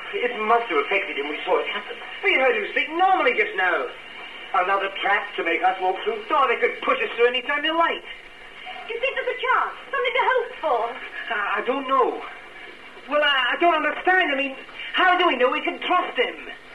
It must have affected him. We saw it happen. We heard him speak normally just now. Another trap to make us walk through? Thought they could push us through any time they like. Do you think there's a chance? Something to hope for? I don't know. Well, I don't understand. I mean, how do we know we can trust him?